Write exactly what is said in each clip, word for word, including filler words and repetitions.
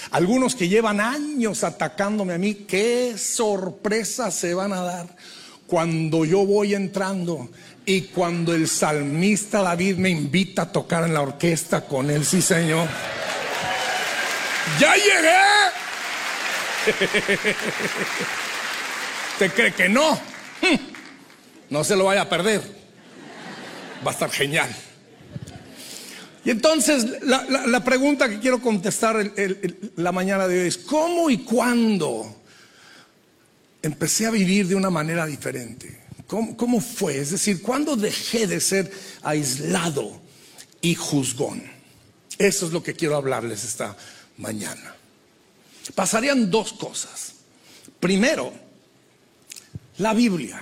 Algunos que llevan años atacándome a mí, qué sorpresa se van a dar cuando yo voy entrando y cuando el salmista David me invita a tocar en la orquesta con él. Sí, Señor. ¡Ya llegué! ¿Usted cree que no? No se lo vaya a perder. Va a estar genial. Y entonces la, la, la pregunta que quiero contestar el, el, el, la mañana de hoy es: ¿cómo y cuándo empecé a vivir de una manera diferente? ¿Cómo, cómo fue? Es decir, ¿cuándo dejé de ser aislado y juzgón? Eso es lo que quiero hablarles esta mañana. Pasarían dos cosas. Primero, la Biblia.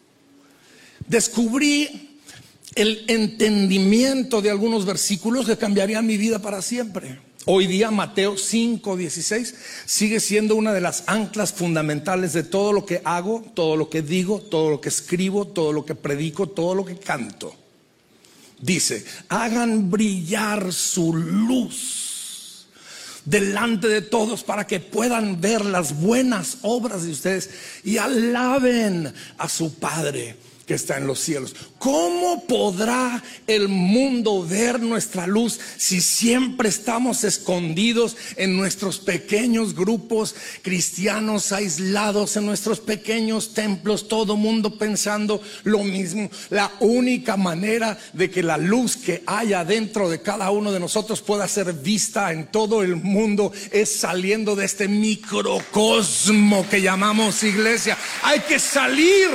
Descubrí el entendimiento de algunos versículos que cambiarían mi vida para siempre. Hoy día Mateo cinco dieciséis sigue siendo una de las anclas fundamentales de todo lo que hago, todo lo que digo, todo lo que escribo, todo lo que predico, todo lo que canto. Dice: hagan brillar su luz delante de todos para que puedan ver las buenas obras de ustedes y alaben a su Padre que está en los cielos. ¿Cómo podrá el mundo ver nuestra luz si siempre estamos escondidos en nuestros pequeños grupos cristianos, aislados en nuestros pequeños templos, todo mundo pensando lo mismo? La única manera de que la luz que haya dentro de cada uno de nosotros pueda ser vista en todo el mundo es saliendo de este microcosmo que llamamos iglesia. Hay que salir.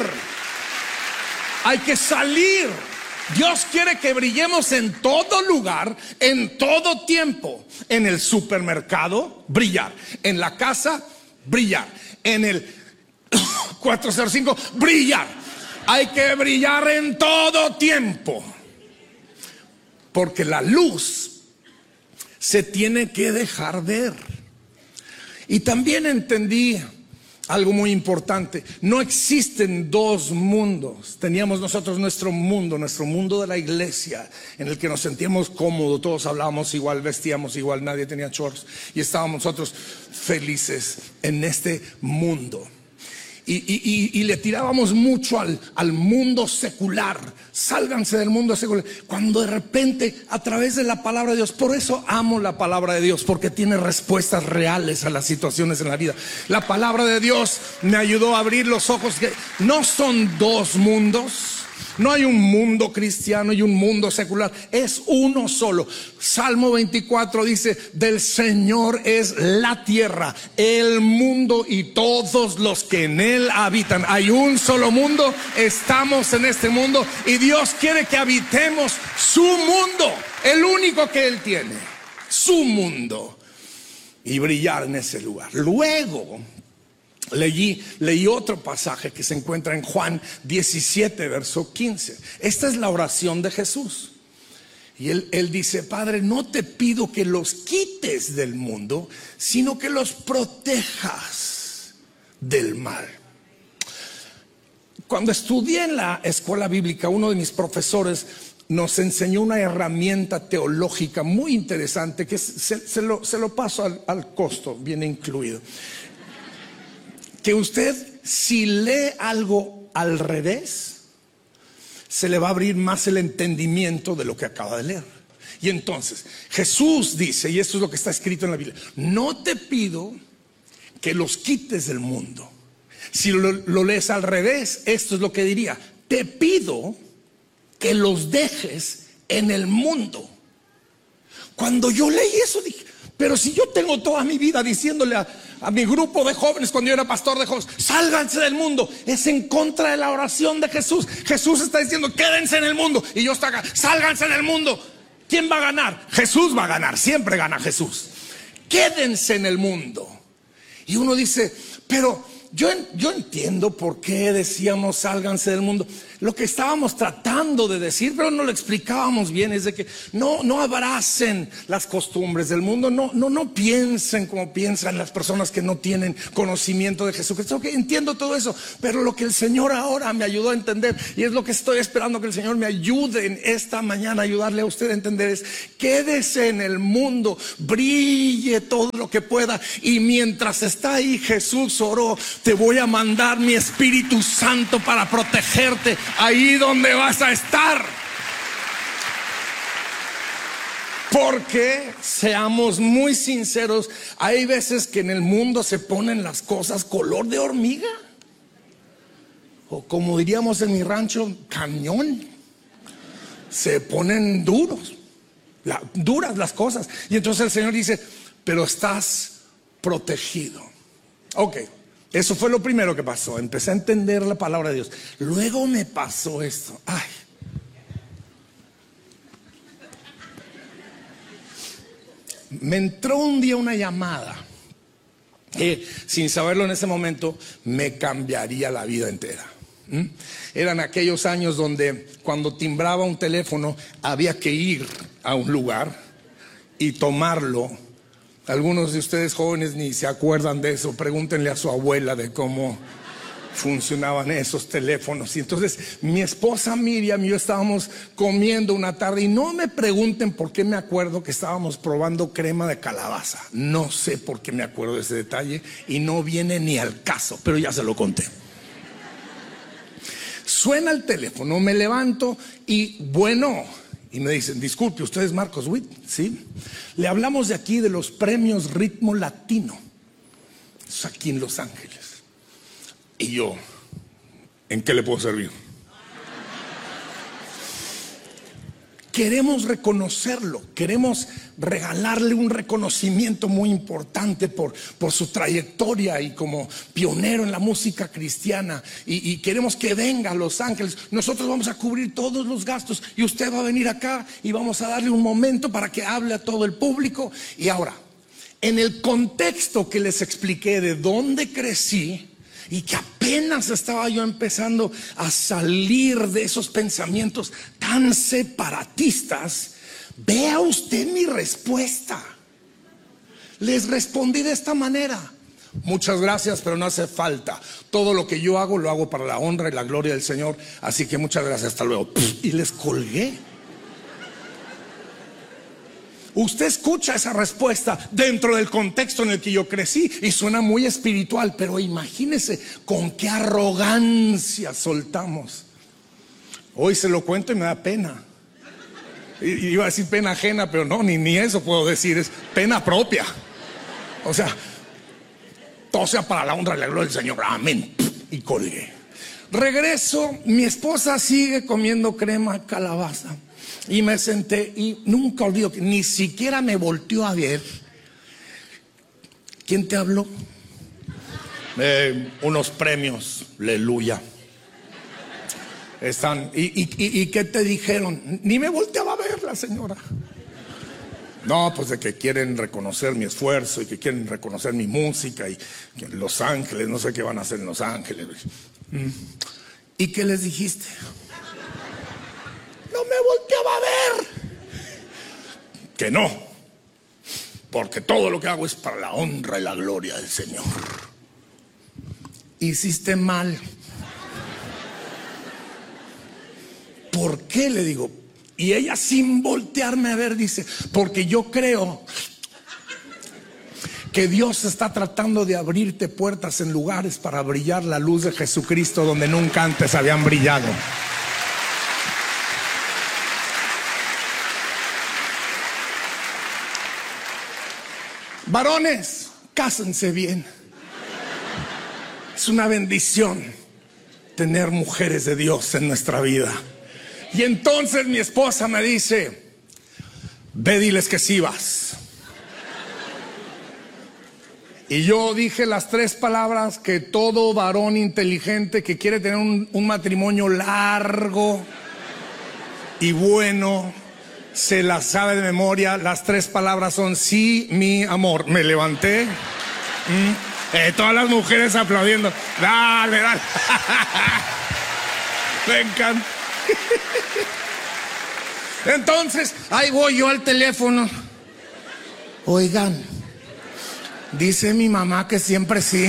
Hay que salir. Dios quiere que brillemos en todo lugar, en todo tiempo. En el supermercado, brillar. En la casa, brillar. En el cuatrocientos cinco, brillar. Hay que brillar en todo tiempo, porque la luz se tiene que dejar ver. Y también entendí algo muy importante: no existen dos mundos. Teníamos nosotros nuestro mundo, nuestro mundo de la iglesia, en el que nos sentíamos cómodos, todos hablábamos igual, vestíamos igual, nadie tenía shorts y estábamos nosotros felices en este mundo. Y, y, y, y le tirábamos mucho al, al mundo secular. Sálganse del mundo secular. Cuando de repente, a través de la palabra de Dios, por eso amo la palabra de Dios, porque tiene respuestas reales a las situaciones en la vida. La palabra de Dios me ayudó a abrir los ojos, que no son dos mundos. No hay un mundo cristiano y un mundo secular, es uno solo. Salmo veinticuatro dice: del Señor es la tierra, el mundo y todos los que en él habitan. Hay un solo mundo, estamos en este mundo y Dios quiere que habitemos su mundo, el único que él tiene, su mundo, y brillar en ese lugar. Luego Leí, leí otro pasaje que se encuentra en Juan diecisiete, verso quince. Esta es la oración de Jesús. Y él, él dice: Padre, no te pido que los quites del mundo, sino que los protejas del mal. Cuando estudié en la escuela bíblica, uno de mis profesores nos enseñó una herramienta teológica muy interesante que se, se, lo, se lo paso al, al costo, viene incluido. Que usted, si lee algo al revés, se le va a abrir más el entendimiento de lo que acaba de leer. Y entonces Jesús dice, y esto es lo que está escrito en la Biblia: no te pido que los quites del mundo. Si lo, lo lees al revés, esto es lo que diría: te pido que los dejes en el mundo. Cuando yo leí eso dije: pero si yo tengo toda mi vida diciéndole a, a mi grupo de jóvenes, cuando yo era pastor de jóvenes, sálganse del mundo, es en contra de la oración de Jesús. Jesús está diciendo: quédense en el mundo, y yo estoy acá: sálganse del mundo. ¿Quién va a ganar? Jesús va a ganar, siempre gana Jesús. Quédense en el mundo. Y uno dice: pero yo, yo entiendo por qué decíamos sálganse del mundo. Lo que estábamos tratando de decir, pero no lo explicábamos bien, es de que no, no abracen las costumbres del mundo, no, no, no piensen como piensan las personas que no tienen conocimiento de Jesucristo. Ok, entiendo todo eso, pero lo que el Señor ahora me ayudó a entender, y es lo que estoy esperando que el Señor me ayude en esta mañana, ayudarle a usted a entender, es: quédese en el mundo, brille todo lo que pueda, y mientras está ahí, Jesús oró: te voy a mandar mi Espíritu Santo para protegerte ahí donde vas a estar. Porque, seamos muy sinceros, hay veces que en el mundo se ponen las cosas color de hormiga, o como diríamos en mi rancho, cañón. Se ponen duros, la, duras las cosas. Y entonces el Señor dice: pero estás protegido. Ok, eso fue lo primero que pasó. Empecé a entender la palabra de Dios. Luego me pasó esto. Ay. Me entró un día una llamada que, sin saberlo en ese momento, me cambiaría la vida entera. ¿Mm? Eran aquellos años donde cuando timbraba un teléfono había que ir a un lugar y tomarlo. Algunos de ustedes jóvenes ni se acuerdan de eso. Pregúntenle a su abuela de cómo funcionaban esos teléfonos. Y entonces mi esposa Miriam y yo estábamos comiendo una tarde, y no me pregunten por qué me acuerdo que estábamos probando crema de calabaza. No sé por qué me acuerdo de ese detalle, y no viene ni al caso, pero ya se lo conté. Suena el teléfono, me levanto y bueno, y me dicen: disculpe, ¿usted es Marcos Witt? Sí. Le hablamos de aquí, de los premios Ritmo Latino. Es aquí en Los Ángeles. Y yo: ¿en qué le puedo servir? Queremos reconocerlo, queremos regalarle un reconocimiento muy importante por, por su trayectoria y como pionero en la música cristiana, y, y queremos que venga a Los Ángeles. Nosotros vamos a cubrir todos los gastos y usted va a venir acá y vamos a darle un momento para que hable a todo el público. Y ahora, en el contexto que les expliqué de dónde crecí, y que apenas estaba yo empezando a salir de esos pensamientos tan separatistas, vea usted mi respuesta. Les respondí de esta manera: muchas gracias, pero no hace falta. Todo lo que yo hago, lo hago para la honra y la gloria del Señor. Así que muchas gracias, hasta luego. Y les colgué. Usted escucha esa respuesta dentro del contexto en el que yo crecí y suena muy espiritual, pero imagínese con qué arrogancia soltamos. Hoy se lo cuento y me da pena. Iba a decir pena ajena, pero no, ni, ni eso puedo decir, es pena propia. O sea, todo sea para la honra y la gloria del Señor, amén. Y colgué. Regreso, mi esposa sigue comiendo crema calabaza. Y me senté y nunca olvido que ni siquiera me volteó a ver. ¿Quién te habló? Eh, unos premios, aleluya. Están, y, y, y, ¿y qué te dijeron? Ni me volteaba a ver la señora. No, pues de que quieren reconocer mi esfuerzo y que quieren reconocer mi música, y que en Los Ángeles, no sé qué van a hacer en Los Ángeles. ¿Y qué les dijiste? No me volteaba a ver. Que no, porque todo lo que hago es para la honra y la gloria del Señor. Hiciste mal. ¿Por qué? Le digo. Y ella, sin voltearme a ver, dice: porque yo creo que Dios está tratando de abrirte puertas en lugares para brillar la luz de Jesucristo donde nunca antes habían brillado. Varones, cásense bien. Es una bendición tener mujeres de Dios en nuestra vida. Y entonces mi esposa me dice: ve, diles que sí vas. Y yo dije las tres palabras que todo varón inteligente que quiere tener un, un matrimonio largo y bueno se las sabe de memoria. Las tres palabras son: sí, mi amor. Me levanté, Eh, todas las mujeres aplaudiendo. Dale, dale. Me encanta. Entonces, ahí voy yo al teléfono. Oigan, dice mi mamá que siempre sí.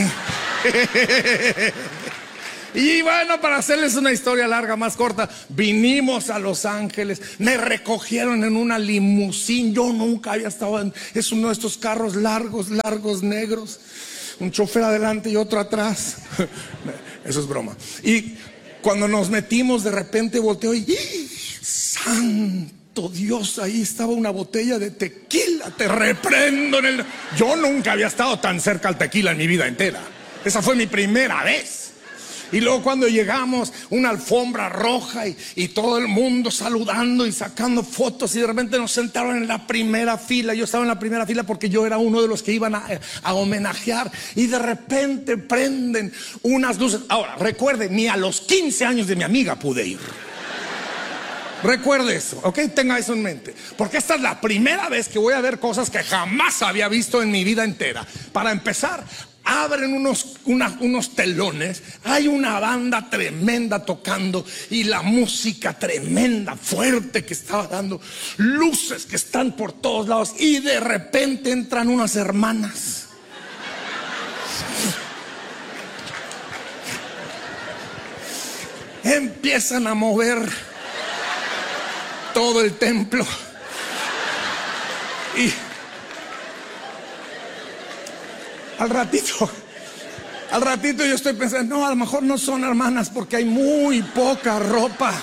Y bueno, para hacerles una historia larga, más corta, vinimos a Los Ángeles, me recogieron en una limusín. Yo nunca había estado en, es uno de estos carros largos, largos, negros, un chofer adelante y otro atrás. Eso es broma. Y cuando nos metimos, de repente volteo y ¡ih! ¡Santo Dios! Ahí estaba una botella de tequila. Te reprendo en el... Yo nunca había estado tan cerca al tequila en mi vida entera. Esa fue mi primera vez. Y luego cuando llegamos, una alfombra roja y, y todo el mundo saludando y sacando fotos, y de repente nos sentaron en la primera fila. Yo estaba en la primera fila porque yo era uno de los que iban a, a homenajear, y de repente prenden unas luces. Ahora, recuerde, ni a los quince años de mi amiga pude ir. Recuerde eso, ok, tenga eso en mente, porque esta es la primera vez que voy a ver cosas que jamás había visto en mi vida entera. Para empezar, abren unos, una, unos telones, hay una banda tremenda tocando y la música tremenda, fuerte que estaba dando, luces que están por todos lados, y de repente entran unas hermanas. Empiezan a mover todo el templo y al ratito al ratito yo estoy pensando, no, a lo mejor no son hermanas porque hay muy poca ropa.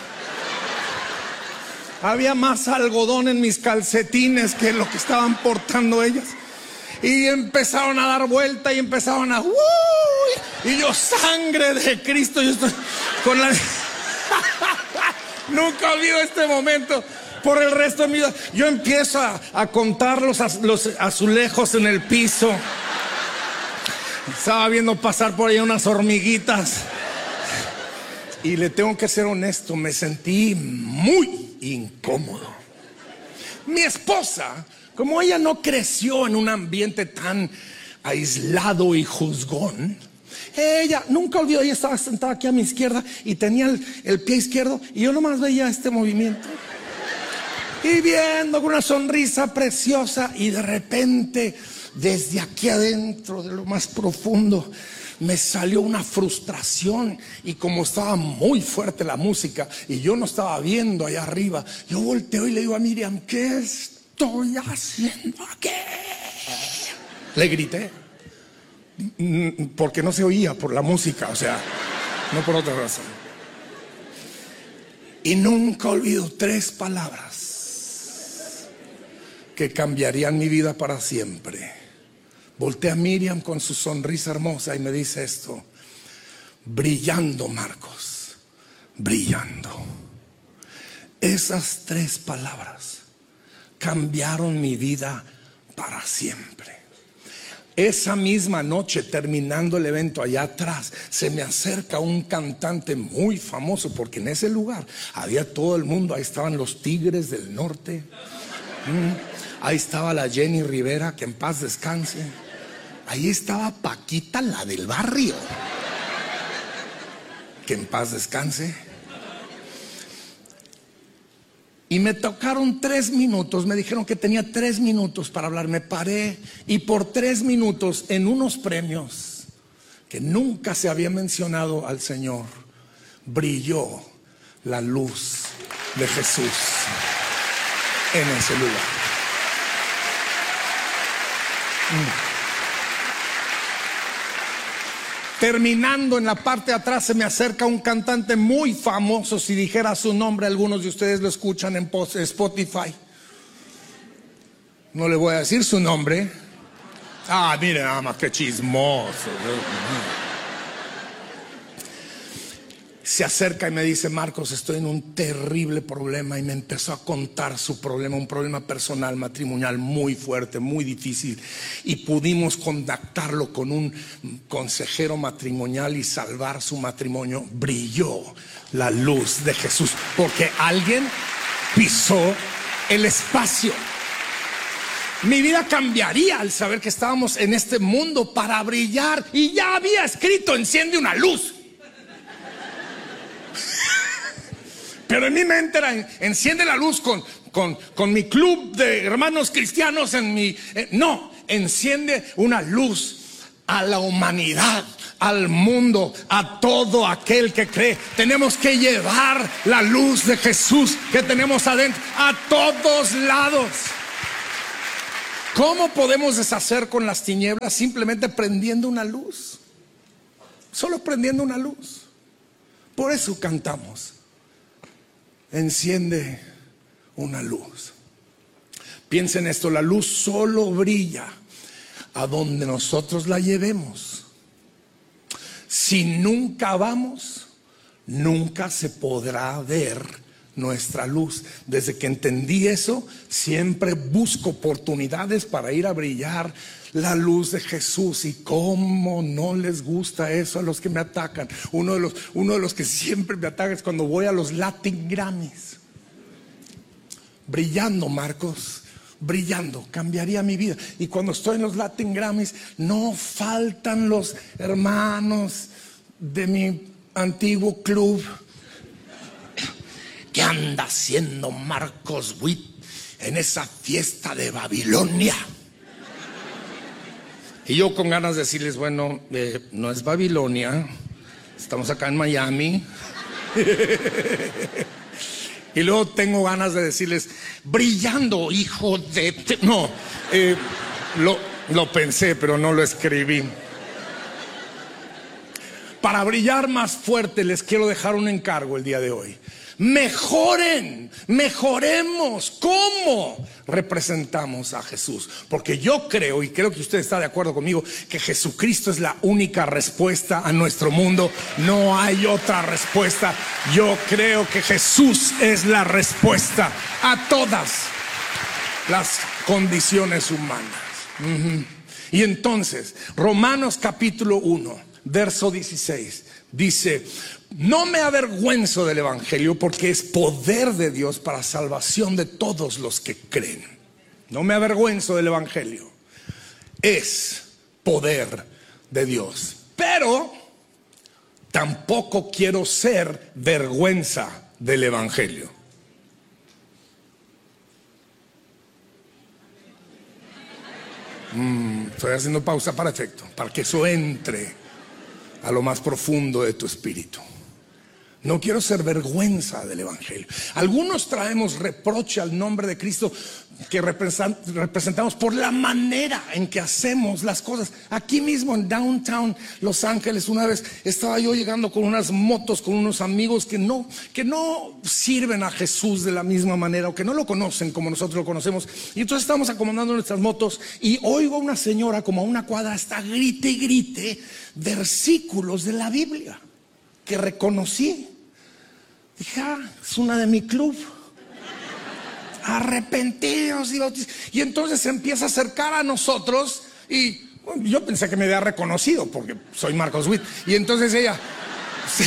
Había más algodón en mis calcetines que lo que estaban portando ellas, y empezaron a dar vuelta y empezaron a ¡uy! Y yo, sangre de Cristo, yo estoy con la... Nunca olvido este momento por el resto de mi vida. Yo empiezo a, a contar los, az, los azulejos en el piso. Estaba viendo pasar por ahí unas hormiguitas. Y le tengo que ser honesto, me sentí muy incómodo. Mi esposa, como ella no creció en un ambiente tan aislado y juzgón, ella, nunca olvidó, ella estaba sentada aquí a mi izquierda y tenía el, el pie izquierdo, y yo nomás veía este movimiento y viendo con una sonrisa preciosa, y de repente desde aquí adentro, de lo más profundo, me salió una frustración. Y como estaba muy fuerte la música y yo no estaba viendo allá arriba, yo volteo y le digo a Miriam, ¿qué estoy haciendo aquí? Le grité, porque no se oía por la música, o sea, no por otra razón. Y nunca olvido tres palabras que cambiarían mi vida para siempre. Volteé a Miriam con su sonrisa hermosa y me dice esto: brillando, Marcos, brillando. Esas tres palabras cambiaron mi vida para siempre. Esa misma noche, terminando el evento, allá atrás se me acerca un cantante muy famoso, porque en ese lugar había todo el mundo. Ahí estaban los Tigres del Norte, mm. ahí estaba la Jenny Rivera, que en paz descanse. Ahí estaba Paquita, la del barrio, que en paz descanse. Y me tocaron tres minutos, me dijeron que tenía tres minutos para hablar. Me paré y por tres minutos, en unos premios que nunca se había mencionado al Señor, brilló la luz de Jesús en ese lugar. Mm. Terminando, en la parte de atrás se me acerca un cantante muy famoso. Si dijera su nombre, algunos de ustedes lo escuchan en Spotify. No le voy a decir su nombre. Ah, mire nada más, qué chismoso. Se acerca y me dice, Marcos, estoy en un terrible problema. Y me empezó a contar su problema, un problema personal, matrimonial muy fuerte, muy difícil. Y pudimos contactarlo con un consejero matrimonial y salvar su matrimonio. Brilló la luz de Jesús, porque alguien pisó el espacio. Mi vida cambiaría al saber que estábamos en este mundo para brillar. Y ya había escrito: enciende una luz. Pero en mi mente era: enciende la luz con, con, con mi club de hermanos cristianos en mi... Eh, no, enciende una luz a la humanidad, al mundo, a todo aquel que cree. Tenemos que llevar la luz de Jesús que tenemos adentro a todos lados. ¿Cómo podemos deshacer con las tinieblas? Simplemente prendiendo una luz. Solo prendiendo una luz. Por eso cantamos: enciende una luz. Piensen esto: la luz solo brilla a donde nosotros la llevemos. Si nunca vamos, nunca se podrá ver nuestra luz. Desde que entendí eso, siempre busco oportunidades para ir a brillar la luz de Jesús. Y cómo no les gusta eso a los que me atacan. Uno de los, uno de los que siempre me ataca es cuando voy a los Latin Grammys. Brillando, Marcos, brillando, cambiaría mi vida. Y cuando estoy en los Latin Grammys, no faltan los hermanos de mi antiguo club. ¿Qué anda haciendo Marcos Witt en esa fiesta de Babilonia? Y yo con ganas de decirles: bueno, eh, no es Babilonia, estamos acá en Miami. Y luego tengo ganas de decirles: brillando, hijo de... No, eh, lo, lo pensé, pero no lo escribí. Para brillar más fuerte, les quiero dejar un encargo el día de hoy. Mejoren, mejoremos cómo representamos a Jesús. Porque yo creo, y creo que usted está de acuerdo conmigo, que Jesucristo es la única respuesta a nuestro mundo. No hay otra respuesta. Yo creo que Jesús es la respuesta a todas las condiciones humanas. Uh-huh. Y entonces, Romanos capítulo uno, verso dieciséis, dice: no me avergüenzo del evangelio, porque es poder de Dios para salvación de todos los que creen. No me avergüenzo del evangelio, es poder de Dios. Pero tampoco quiero ser vergüenza del evangelio. Mm, estoy haciendo pausa para efecto, para que eso entre a lo más profundo de tu espíritu. No quiero ser vergüenza del evangelio. Algunos traemos reproche al nombre de Cristo que representamos por la manera en que hacemos las cosas. Aquí mismo en Downtown Los Ángeles, una vez estaba yo llegando con unas motos, con unos amigos que no, que no sirven a Jesús de la misma manera, o que no lo conocen como nosotros lo conocemos. Y entonces estamos acomodando nuestras motos y oigo a una señora como a una cuadra, hasta grite y grite versículos de la Biblia que reconocí. Dije: ah, es una de mi club. Arrepentidos y bautizados. Y entonces se empieza a acercar a nosotros. Y bueno, yo pensé que me había reconocido porque soy Marcos Witt. Y entonces ella se,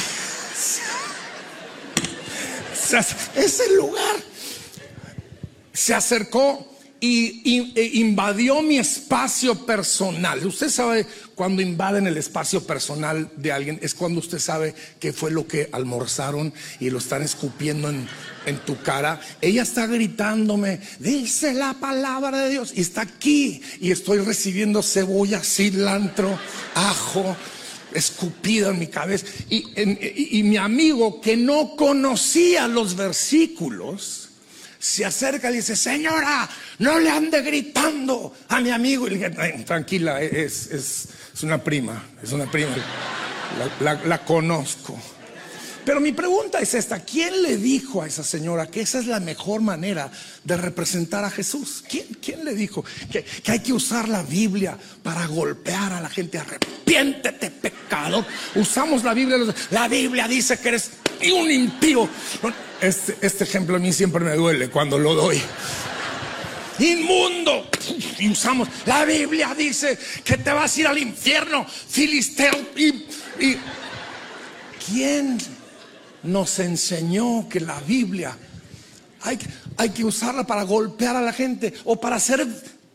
se, se, ese lugar se acercó y, y e invadió mi espacio personal. Usted sabe, cuando invaden el espacio personal de alguien, es cuando usted sabe qué fue lo que almorzaron y lo están escupiendo en, en tu cara. Ella está gritándome: dice la palabra de Dios. Y está aquí y estoy recibiendo cebolla, cilantro, ajo escupido en mi cabeza. Y, en, y, y mi amigo, que no conocía los versículos, se acerca y dice: señora, no le ande gritando a mi amigo. Y le dije: tranquila, es, es, es una prima, es una prima, la, la, la conozco. Pero mi pregunta es esta: ¿quién le dijo a esa señora que esa es la mejor manera de representar a Jesús? ¿Quién, quién le dijo que, que hay que usar la Biblia para golpear a la gente? Arrepiéntete, pecador. Usamos la Biblia, la Biblia dice que eres un impío. Este, este ejemplo a mí siempre me duele cuando lo doy. Inmundo. Y usamos la Biblia dice que te vas a ir al infierno, filisteo. Y, y ¿quién nos enseñó que la Biblia hay, hay que usarla para golpear a la gente o para hacer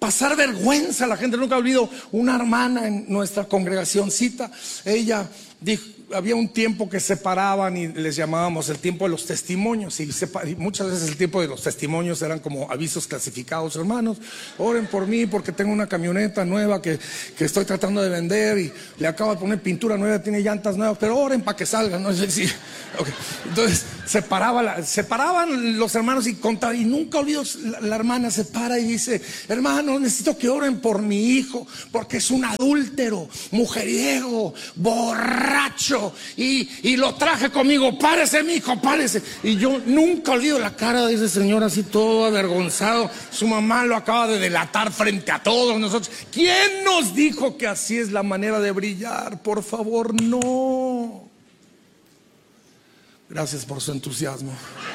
pasar vergüenza. La gente nunca ha olvidado una hermana en nuestra congregacioncita. Ella dijo, había un tiempo que separaban y les llamábamos el tiempo de los testimonios, y, y muchas veces el tiempo de los testimonios eran como avisos clasificados. Hermanos, oren por mí porque tengo una camioneta nueva que, que estoy tratando de vender y le acabo de poner pintura nueva, tiene llantas nuevas, pero oren para que salgan, ¿no? Sí, okay. Entonces separaba la, separaban los hermanos y contaban, y nunca olvido, la, la hermana se para y dice: hermanos, necesito que oren por mi hijo porque es un adúltero, mujeriego, borracho, Y, y lo traje conmigo. Párese, mi hijo, párese. Y yo nunca olvido la cara de ese señor, así todo avergonzado. Su mamá lo acaba de delatar frente a todos nosotros. ¿Quién nos dijo que así es la manera de brillar? Por favor, no. Gracias por su entusiasmo.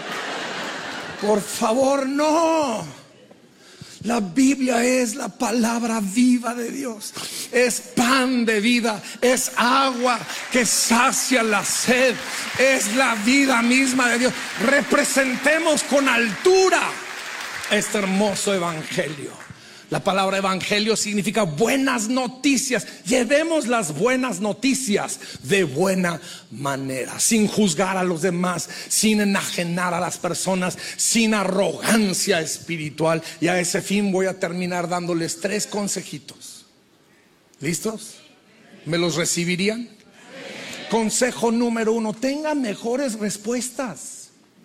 Por favor, no. La Biblia es la palabra viva de Dios. Es pan de vida, es agua que sacia la sed, es la vida misma de Dios. Representemos con altura este hermoso evangelio. La palabra evangelio significa buenas noticias. Llevemos las buenas noticias de buena manera, sin juzgar a los demás, sin enajenar a las personas, sin arrogancia espiritual. Y a ese fin voy a terminar dándoles tres consejitos. ¿Listos? ¿Me los recibirían? Consejo número uno: tengan mejores respuestas.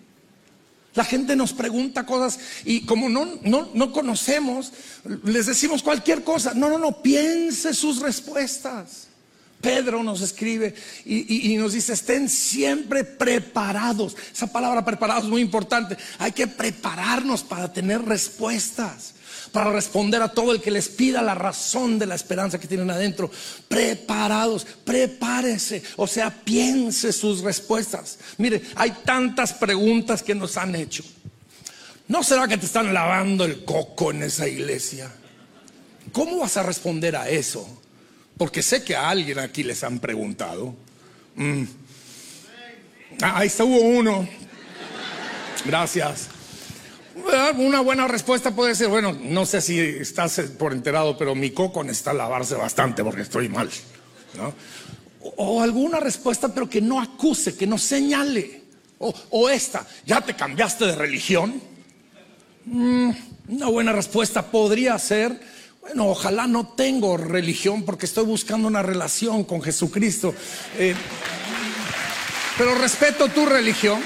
La gente nos pregunta cosas y como no, no, no conocemos, les decimos cualquier cosa. No, no, no, piense sus respuestas. Pedro nos escribe y, y, y nos dice: estén siempre preparados. Esa palabra preparados es muy importante. Hay que prepararnos para tener respuestas, para responder a todo el que les pida la razón de la esperanza que tienen adentro. Preparados, prepárese, o sea, piense sus respuestas. Mire, hay tantas preguntas que nos han hecho. ¿No será que te están lavando el coco en esa iglesia? ¿Cómo vas a responder a eso? Porque sé que a alguien aquí les han preguntado. mm. ah, Ahí está, hubo uno. Gracias. Una buena respuesta puede ser: bueno, no sé si estás por enterado, pero mi coco necesita lavarse bastante porque estoy mal, ¿no? O, o alguna respuesta, pero que no acuse, que no señale. O, o esta: ¿ya te cambiaste de religión? Mm, una buena respuesta podría ser: bueno, ojalá no tengo religión porque estoy buscando una relación con Jesucristo. Eh, pero respeto tu religión.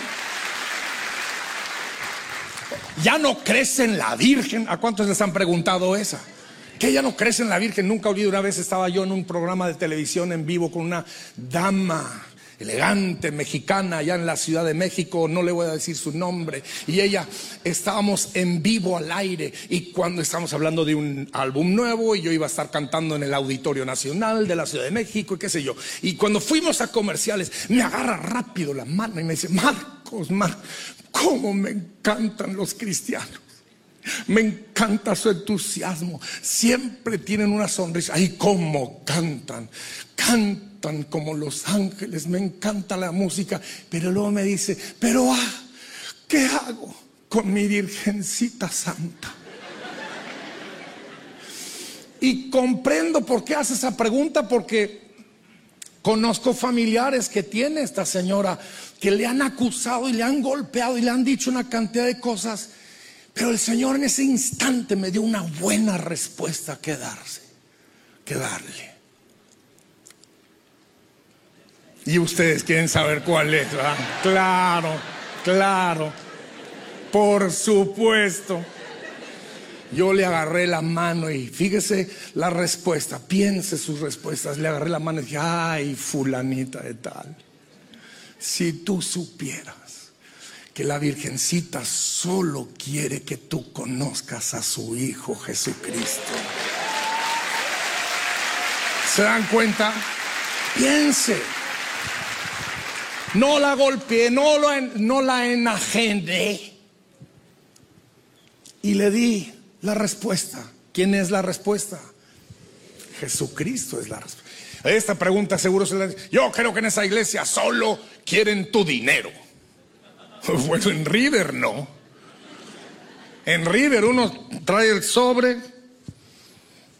¿Ya no crees en la Virgen? ¿A cuántos les han preguntado esa? ¿Que ya no crees en la Virgen? Nunca olvido, una vez estaba yo en un programa de televisión en vivo con una dama elegante mexicana allá en la Ciudad de México, no le voy a decir su nombre, y ella, estábamos en vivo al aire, y cuando estábamos hablando de un álbum nuevo, y yo iba a estar cantando en el Auditorio Nacional de la Ciudad de México, y qué sé yo, y cuando fuimos a comerciales, me agarra rápido la mano y me dice: Marcos, Marcos, cómo me encantan los cristianos. Me encanta su entusiasmo. Siempre tienen una sonrisa. Ay, cómo cantan. Cantan como los ángeles. Me encanta la música. Pero luego me dice: pero ah, ¿qué hago con mi Virgencita Santa? Y comprendo por qué hace esa pregunta, porque conozco familiares que tiene esta señora, que le han acusado y le han golpeado y le han dicho una cantidad de cosas. Pero el Señor en ese instante me dio una buena respuesta que darse, que darle. Y ustedes quieren saber cuál es, ¿verdad? Claro, claro, por supuesto. Yo le agarré la mano y fíjese la respuesta, piense sus respuestas. Le agarré la mano y dije: ay, fulanita de tal, si tú supieras que la Virgencita solo quiere que tú conozcas a su Hijo Jesucristo. ¿Se dan cuenta? Piense. No la golpeé, no, lo, no la enajené. Y le di la respuesta. ¿Quién es la respuesta? Jesucristo es la respuesta. Esta pregunta seguro se la dice: yo creo que en esa iglesia solo quieren tu dinero. Bueno, en River no. En River uno trae el sobre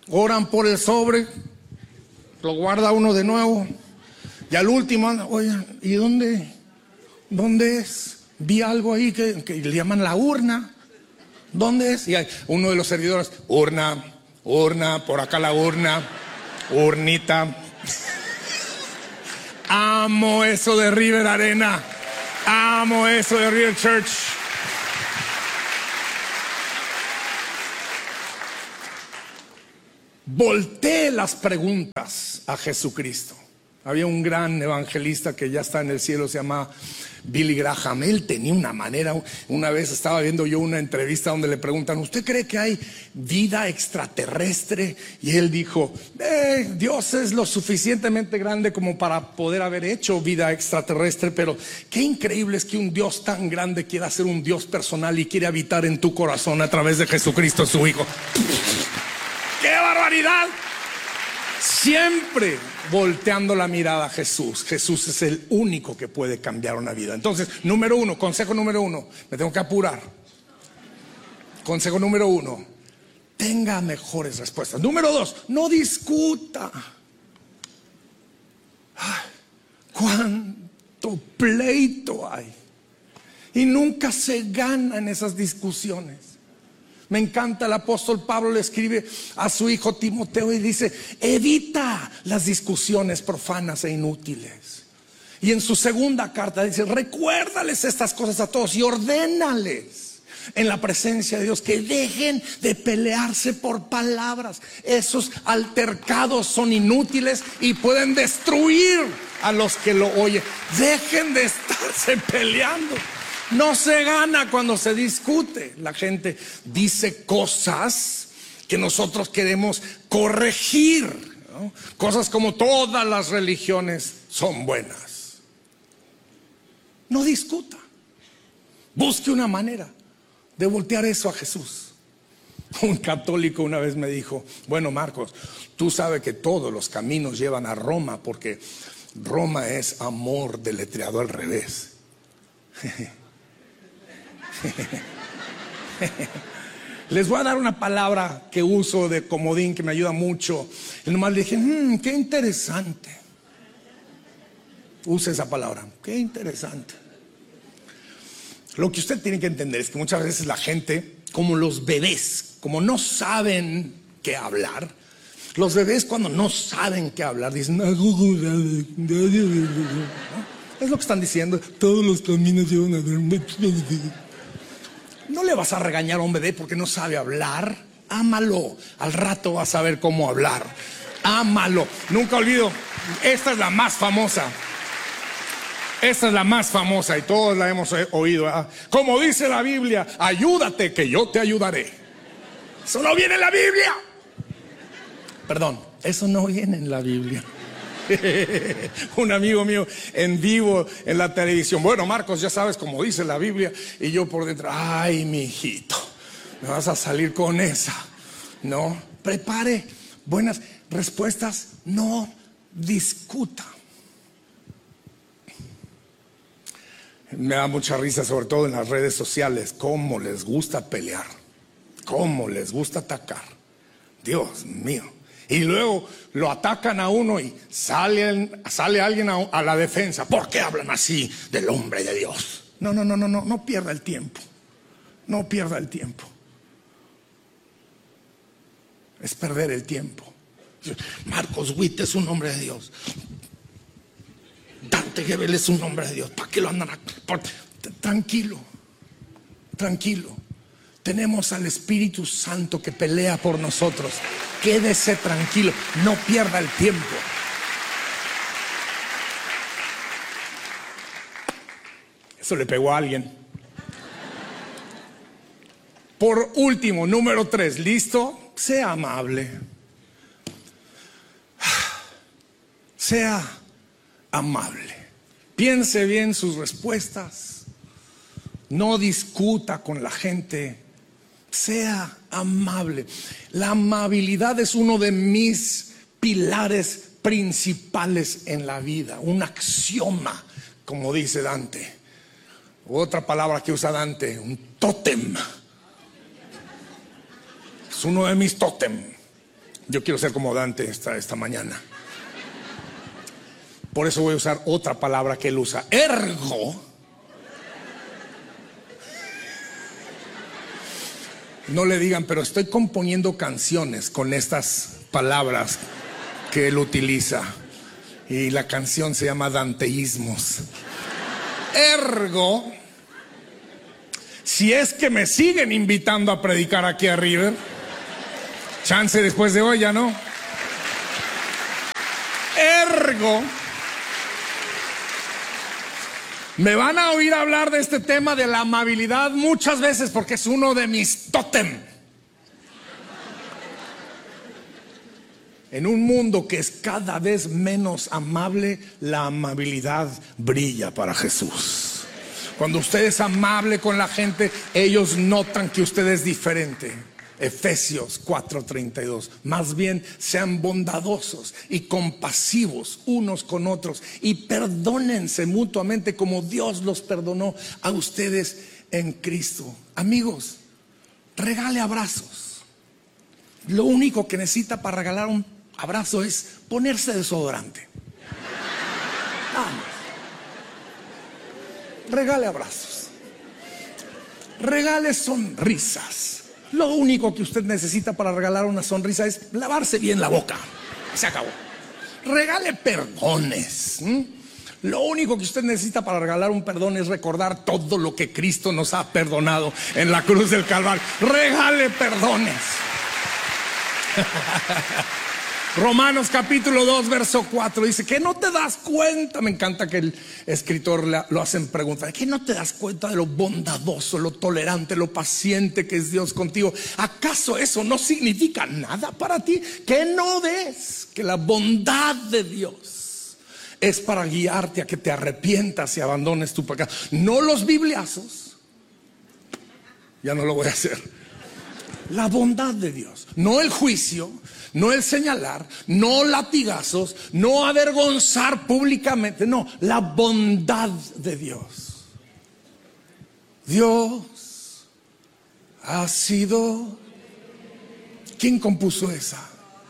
Oran por el sobre, lo guarda uno de nuevo. Y al último, oigan, ¿y dónde? ¿Dónde es? Vi algo ahí que, que le llaman la urna. ¿Dónde es? Y hay uno de los servidores, urna, urna, por acá la urna, urnita. Amo eso de River Arena. Amo eso de River Church. Volteé las preguntas a Jesucristo. Había un gran evangelista que ya está en el cielo, se llama Billy Graham. Él tenía una manera, una vez estaba viendo yo una entrevista donde le preguntan, ¿usted cree que hay vida extraterrestre? Y él dijo, eh, Dios es lo suficientemente grande como para poder haber hecho vida extraterrestre, pero qué increíble es que un Dios tan grande quiera ser un Dios personal y quiere habitar en tu corazón a través de Jesucristo su Hijo. ¡Qué barbaridad! Siempre volteando la mirada a Jesús. Jesús es el único que puede cambiar una vida. Entonces, número uno, consejo número uno, me tengo que apurar. Consejo número uno, tenga mejores respuestas. Número dos, no discuta. Ay, cuánto pleito hay. Y nunca se gana en esas discusiones. Me encanta, el apóstol Pablo le escribe a su hijo Timoteo y dice, evita las discusiones profanas e inútiles. Y en su segunda carta dice, recuérdales estas cosas a todos y ordénales en la presencia de Dios que dejen de pelearse por palabras. Esos altercados son inútiles y pueden destruir a los que lo oyen. Dejen de estarse peleando. No se gana cuando se discute. La gente dice cosas que nosotros queremos corregir, ¿no? Cosas como todas las religiones son buenas. No discuta. Busque una manera de voltear eso a Jesús. Un católico una vez me dijo, bueno, Marcos, tú sabes que todos los caminos llevan a Roma porque Roma es amor deletreado al revés. Les voy a dar una palabra que uso de comodín que me ayuda mucho. Y nomás le dije, mmm, qué interesante. Use esa palabra, qué interesante. Lo que usted tiene que entender es que muchas veces la gente, como los bebés, como no saben qué hablar, los bebés cuando no saben qué hablar dicen, ¿no? Es lo que están diciendo, todos los caminos llevan a dormir. No le vas a regañar a un bebé porque no sabe hablar. Ámalo, al rato vas a ver cómo hablar. Ámalo. Nunca olvido, esta es la más famosa. Esta es la más famosa y todos la hemos oído, ¿eh? Como dice la Biblia, ayúdate que yo te ayudaré. Eso no viene en la Biblia. Perdón, eso no viene en la Biblia. Un amigo mío en vivo en la televisión, bueno, Marcos, ya sabes cómo dice la Biblia. Y yo por dentro, ay, mi hijito, me vas a salir con esa. No, prepare buenas respuestas, no discuta. Me da mucha risa, sobre todo en las redes sociales, cómo les gusta pelear, cómo les gusta atacar. Dios mío. Y luego lo atacan a uno y sale, sale alguien a, a la defensa. ¿Por qué hablan así del hombre de Dios? No, no, no, no, no, no pierda el tiempo. No pierda el tiempo. Es perder el tiempo. Marcos Witt es un hombre de Dios. Dante Gebel es un hombre de Dios. ¿Para qué lo andan a... Tranquilo, tranquilo. Tenemos al Espíritu Santo que pelea por nosotros. Quédese tranquilo, no pierda el tiempo. Eso le pegó a alguien. Por último, número tres, ¿listo? Sea amable. Sea amable. Piense bien sus respuestas. No discuta con la gente. Sea amable. La amabilidad es uno de mis pilares principales en la vida. Un axioma, como dice Dante. Otra palabra que usa Dante, un tótem. Es uno de mis tótem. Yo quiero ser como Dante esta, esta mañana. Por eso voy a usar otra palabra que él usa. Ergo. No le digan, pero estoy componiendo canciones con estas palabras que él utiliza. Y la canción se llama Danteísmos. Ergo, si es que me siguen invitando a predicar aquí a River, chance después de hoy ya no. Ergo, me van a oír hablar de este tema de la amabilidad muchas veces porque es uno de mis tótem. En un mundo que es cada vez menos amable, la amabilidad brilla para Jesús. Cuando usted es amable con la gente, ellos notan que usted es diferente. Efesios cuatro treinta y dos. Más bien sean bondadosos y compasivos unos con otros y perdónense mutuamente como Dios los perdonó a ustedes en Cristo. Amigos, regale abrazos. Lo único que necesita para regalar un abrazo es ponerse desodorante. Vamos. Regale abrazos. Regale sonrisas. Lo único que usted necesita para regalar una sonrisa es lavarse bien la boca. Se acabó. Regale perdones. ¿Mm? Lo único que usted necesita para regalar un perdón es recordar todo lo que Cristo nos ha perdonado en la cruz del Calvario. Regale perdones. Romanos capítulo dos verso cuatro dice que no te das cuenta. Me encanta que el escritor lo hacen preguntar, que no te das cuenta de lo bondadoso, lo tolerante, lo paciente que es Dios contigo. ¿Acaso eso no significa nada para ti? Que no ves que la bondad de Dios es para guiarte a que te arrepientas y abandones tu pecado. No los bibliazos. Ya no lo voy a hacer. La bondad de Dios, no el juicio, no el señalar, no latigazos, no avergonzar públicamente, no, la bondad de Dios. Dios ha sido. ¿Quién compuso esa?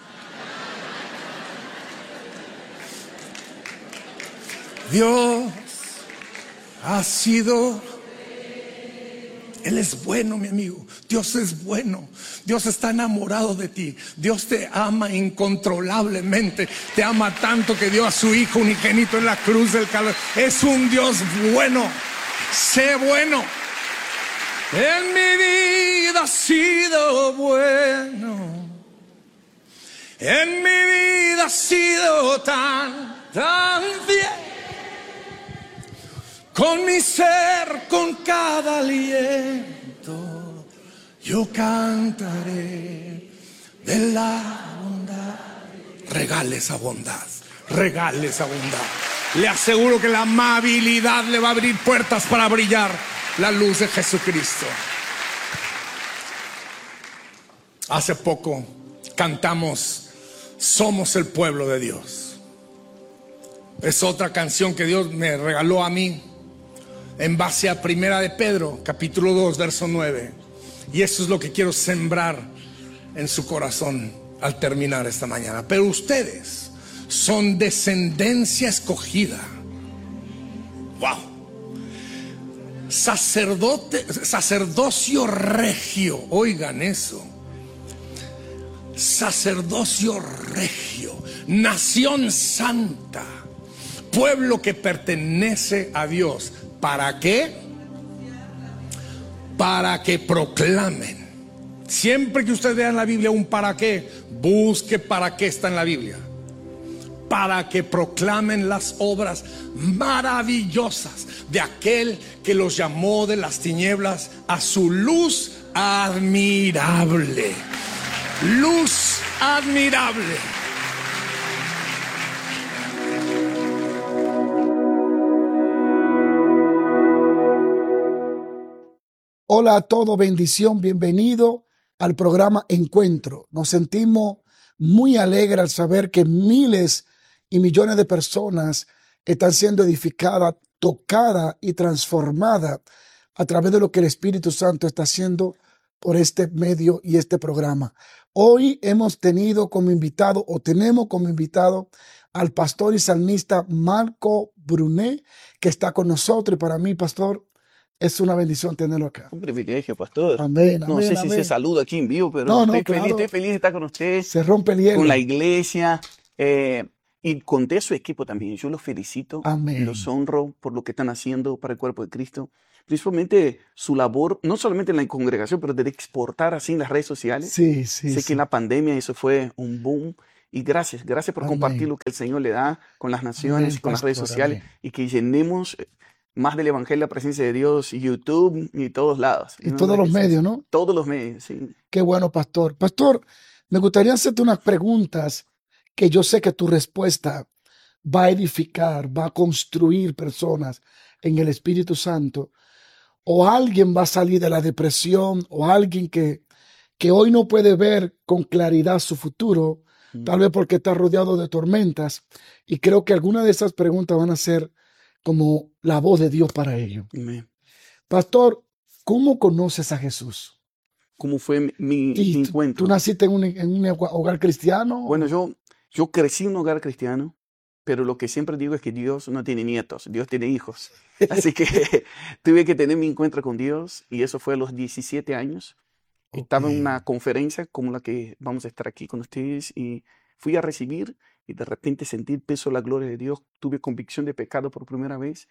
Dios ha sido. Él es bueno, mi amigo. Dios es bueno. Dios está enamorado de ti. Dios te ama incontrolablemente. Te ama tanto que dio a su Hijo unigénito en la cruz del Calvario. Es un Dios bueno. Sé bueno. En mi vida ha sido bueno. En mi vida ha sido tan, tan fiel. Con mi ser, con cada aliento, yo cantaré de la bondad. Regale esa bondad, regale esa bondad. Le aseguro que la amabilidad le va a abrir puertas para brillar la luz de Jesucristo. Hace poco cantamos Somos el pueblo de Dios. Es otra canción que Dios me regaló a mí en base a Primera de Pedro, capítulo dos, verso nueve. Y eso es lo que quiero sembrar en su corazón al terminar esta mañana. Pero ustedes son descendencia escogida. Wow. Sacerdote, sacerdocio regio. Oigan eso. Sacerdocio regio. Nación santa. Pueblo que pertenece a Dios. ¿Para qué? Para que proclamen. Siempre que usted vea en la Biblia un para qué, busque para qué está en la Biblia. Para que proclamen las obras maravillosas de aquel que los llamó de las tinieblas a su luz admirable. Luz admirable. Hola a todos, bendición, bienvenido al programa Encuentro. Nos sentimos muy alegres al saber que miles y millones de personas están siendo edificadas, tocadas y transformadas a través de lo que el Espíritu Santo está haciendo por este medio y este programa. Hoy hemos tenido como invitado o tenemos como invitado al pastor y salmista Marco Brunet, que está con nosotros. Y para mí, pastor, es una bendición tenerlo acá. Un privilegio, pastor. Amén, No amén, sé si amén. se saluda aquí en vivo, pero No, no, estoy claro. feliz, estoy feliz de estar con usted, Se rompe el hielo. con la iglesia, eh, y conté a su equipo también. Yo los felicito, Amén. los honro por lo que están haciendo para el cuerpo de Cristo. Principalmente su labor, no solamente en la congregación, pero de exportar así en las redes sociales. Sí, sí, Sé sí. que en la pandemia eso fue un boom. Y gracias, gracias por Amén. compartir lo que el Señor le da con las naciones Amén, y con las redes pastor, sociales. amén. Y que llenemos más del Evangelio, la presencia de Dios, y YouTube y todos lados. Y En todos nombre de los Jesús. medios, ¿no? Todos los medios, sí. Qué bueno, pastor. Pastor, me gustaría hacerte unas preguntas que yo sé que tu respuesta va a edificar, va a construir personas en el Espíritu Santo. O alguien va a salir de la depresión, o alguien que, que hoy no puede ver con claridad su futuro, Mm. tal vez porque está rodeado de tormentas. Y creo que algunas de esas preguntas van a ser como la voz de Dios para ellos. Amén. Pastor, ¿cómo conoces a Jesús? ¿Cómo fue mi, mi- ¿Y mi tú, encuentro? tú naciste en un, en un hogar cristiano? Bueno, yo, yo crecí en un hogar cristiano, pero lo que siempre digo es que Dios no tiene nietos, Dios tiene hijos. Así que tuve que tener mi encuentro con Dios, y eso fue a los diecisiete años. Estaba en Ok. una conferencia como la que vamos a estar aquí con ustedes, y fui a recibir, y de repente sentí el peso de la gloria de Dios. Tuve convicción de pecado por primera vez,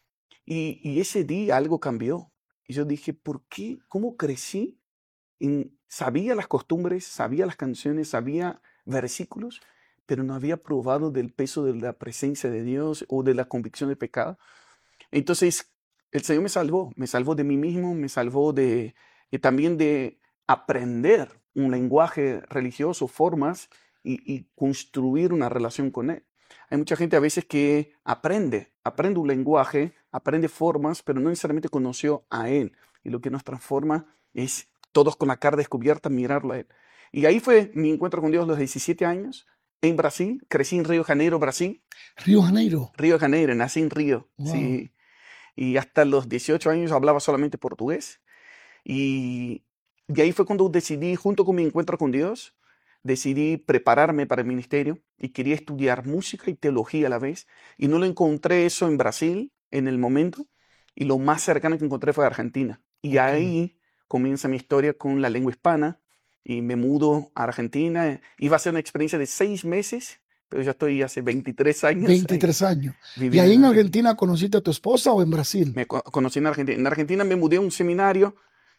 y, y ese día algo cambió. Y yo dije, ¿por qué? ¿Cómo crecí? En- sabía las costumbres, sabía las canciones, sabía versículos, pero no había probado del peso de la presencia de Dios o de la convicción de pecado. Entonces, el Señor me salvó, me salvó de mí mismo, me salvó de, y también de aprender un lenguaje religioso, formas, y, y construir una relación con Él. Hay mucha gente a veces que aprende, aprende un lenguaje, aprende formas, pero no necesariamente conoció a Él. Y lo que nos transforma es todos con la cara descubierta, mirarlo a Él. Y ahí fue mi encuentro con Dios a los diecisiete años, en Brasil. Crecí en Río de Janeiro, Brasil. Río Janeiro. Río de Janeiro, nací en Río. Wow. Sí. Y hasta los dieciocho años hablaba solamente portugués. Y, y ahí fue cuando decidí, junto con mi encuentro con Dios, decidí prepararme para el ministerio, y quería estudiar música y teología a la vez. Y no lo encontré eso en Brasil en el momento, y lo más cercano que encontré fue Argentina. Y Ok. ahí comienza mi historia con la lengua hispana, y me mudo a Argentina. Iba a ser una experiencia de seis meses, pero ya estoy hace veintitrés años ahí, veintitrés años. ¿Y viviendo ahí en en Argentina. Argentina conociste a tu esposa o en Brasil? Me co- conocí en Argentina. En Argentina me mudé a un seminario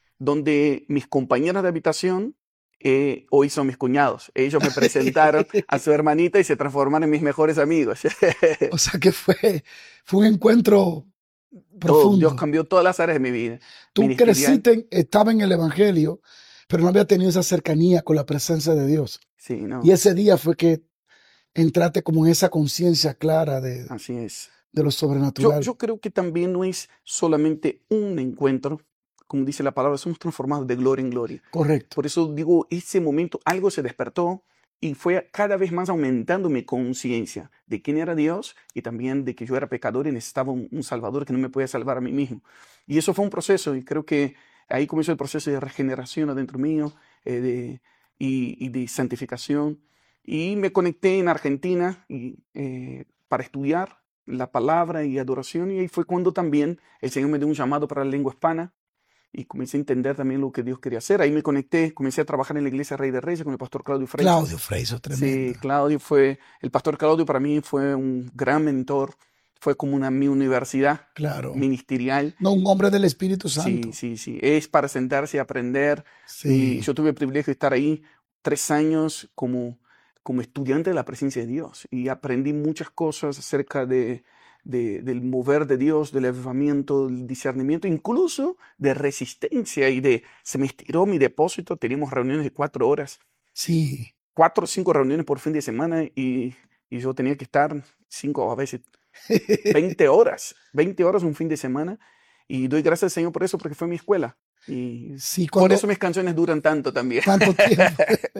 donde mis compañeras de habitación eh, hoy son mis cuñados. Ellos me presentaron a su hermanita y se transformaron en mis mejores amigos. O sea que fue, fue un encuentro Todo, Dios profundo. cambió todas las áreas de mi vida. Tú Ministerial, creciste, en- estaba en el Evangelio, pero no había tenido esa cercanía con la presencia de Dios. sí, no, Y ese día fue que entraste como en esa conciencia clara de, así es. de lo Yo, sobrenatural. yo creo que también no es solamente un encuentro, como dice la palabra, somos transformados de gloria en gloria. Correcto. Por eso digo, ese momento algo se despertó, y fue cada vez más aumentando mi conciencia de quién era Dios, y también de que yo era pecador y necesitaba un, un Salvador que no me podía salvar a mí mismo. Y eso fue un proceso, y creo que ahí comenzó el proceso de regeneración adentro mío, eh, de, y, y de santificación. Y me conecté en Argentina y, eh, para estudiar la palabra y adoración, y ahí fue cuando también el Señor me dio un llamado para la lengua hispana, y comencé a entender también lo que Dios quería hacer. Ahí me conecté, comencé a trabajar en la iglesia Rey de Reyes con el pastor Claudio Freixas. Claudio Freixas, Sí, tremendo. Claudio fue, el pastor Claudio para mí fue un gran mentor, fue como una mi universidad Claro. ministerial. No, un hombre del Espíritu Santo. Sí, sí, sí, es para sentarse y aprender. Y Sí. yo tuve el privilegio de estar ahí tres años como, como estudiante de la presencia de Dios, y aprendí muchas cosas acerca de, de- del mover de Dios, del avivamiento, del discernimiento, incluso de resistencia, y de, se me estiró mi depósito. Teníamos reuniones de cuatro horas, Sí. cuatro o cinco reuniones por fin de semana, y, y yo tenía que estar cinco, a veces veinte horas, veinte horas un fin de semana, y doy gracias al Señor por eso, porque fue mi escuela, y Sí, por cuando eso mis canciones duran tanto también. tanto tiempo.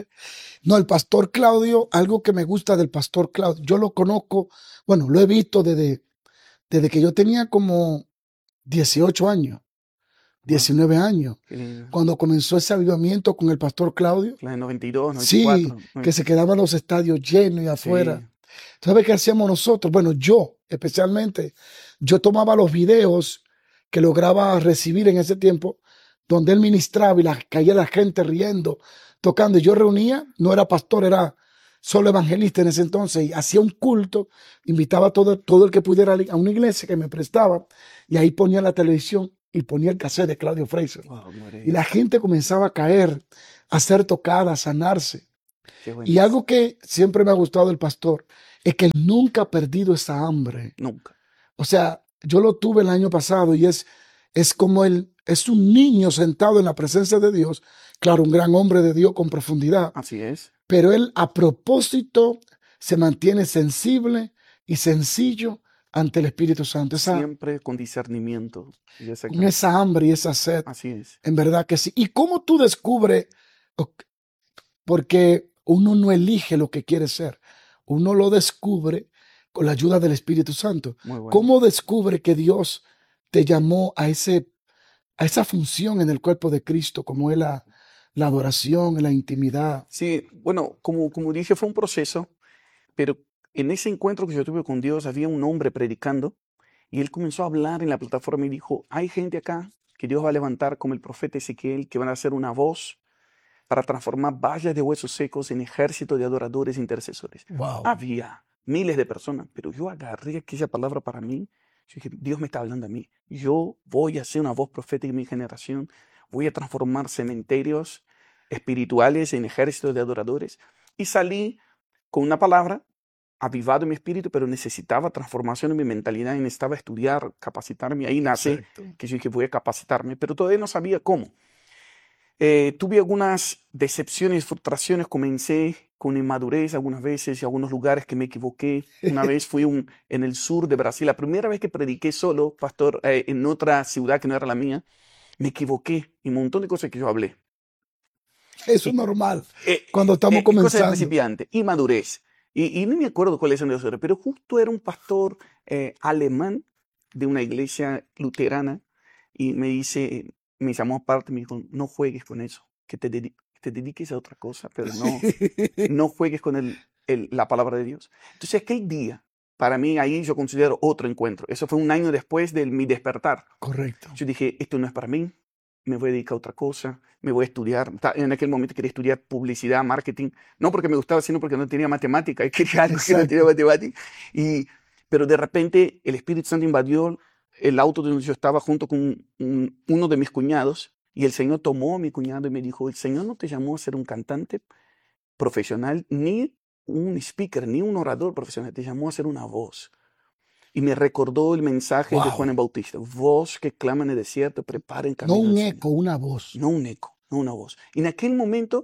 No, el pastor Claudio, algo que me gusta del pastor Claudio, yo lo conozco, bueno, lo he visto desde, desde que yo tenía como dieciocho años. diecinueve años. Qué lindo. Cuando comenzó ese avivamiento con el pastor Claudio. La de noventa y dos, noventa y Sí, cuatro. que se quedaban los estadios llenos y afuera. Sí. ¿Sabes qué hacíamos nosotros? Bueno, yo especialmente, yo tomaba los videos que lograba recibir en ese tiempo, donde él ministraba y la, caía la gente riendo, tocando. Y yo reunía, no era pastor, era solo evangelista en ese entonces, y hacía un culto, invitaba a todo, todo el que pudiera a una iglesia que me prestaba, y ahí ponía la televisión y ponía el cassette de Claudio Fraser. Wow, y la gente comenzaba a caer, a ser tocada, a sanarse. qué bueno. Y algo que siempre me ha gustado del pastor es que él nunca ha perdido esa hambre. Nunca. O sea, yo lo tuve el año pasado y es, es como él, es un niño sentado en la presencia de Dios. Claro, un gran hombre de Dios con profundidad. Así es. Pero él a propósito se mantiene sensible y sencillo ante el Espíritu Santo. Esa, Siempre con discernimiento. Y esa con esa hambre y esa sed. Así es. En verdad que sí. ¿Y cómo tú descubres? Porque uno no elige lo que quiere ser. Uno lo descubre con la ayuda del Espíritu Santo. Muy bueno. ¿Cómo descubre que Dios te llamó a, ese, a esa función en el cuerpo de Cristo, como es la, la adoración, la intimidad? Sí, bueno, como, como dije, fue un proceso, pero en ese encuentro que yo tuve con Dios había un hombre predicando y él comenzó a hablar en la plataforma y dijo, hay gente acá que Dios va a levantar como el profeta Ezequiel, que van a hacer una voz para transformar vallas de huesos secos en ejército de adoradores e intercesores. Wow. Había miles de personas, pero yo agarré aquella palabra para mí. Yo dije, Dios me está hablando a mí. Yo voy a ser una voz profética en mi generación. Voy a transformar cementerios espirituales en ejércitos de adoradores. Y salí con una palabra, avivado en mi espíritu, pero necesitaba transformación en mi mentalidad y necesitaba estudiar, capacitarme. Ahí nace Exacto. que yo dije, voy a capacitarme, pero todavía no sabía cómo. Eh, tuve algunas decepciones, frustraciones, comencé con inmadurez algunas veces y algunos lugares que me equivoqué. Una vez fui un, en el sur de Brasil, la primera vez que prediqué solo, pastor, eh, en otra ciudad que no era la mía, me equivoqué y un montón de cosas que yo hablé. Eso es normal Eh, cuando estamos eh, cosas de comenzando. principiante, inmadurez. Y, y no me acuerdo cuáles son los errores, pero justo era un pastor eh, alemán de una iglesia luterana y me dice, me llamó aparte y me dijo, no juegues con eso, que te, dedi- te dediques a otra cosa, pero no, no juegues con el, el- la palabra de Dios. Entonces aquel día, para mí ahí yo considero otro encuentro. Eso fue un año después de mi despertar. Correcto. Yo dije, esto no es para mí, me voy a dedicar a otra cosa, me voy a estudiar. Ta- En aquel momento quería estudiar publicidad, marketing, no porque me gustaba, sino porque no tenía matemática, y quería algo que no tenía Exacto. matemática. Y, pero de repente el Espíritu Santo invadió el auto donde yo estaba junto con un- uno de mis cuñados, y el Señor tomó a mi cuñado y me dijo, el Señor no te llamó a ser un cantante profesional, ni un speaker, ni un orador profesional, te llamó a ser una voz. Y me recordó el mensaje de Wow. Juan el Bautista, voz que clama en el desierto, preparen No camino un al Señor. eco, una voz. No un eco, no una voz. Y en aquel momento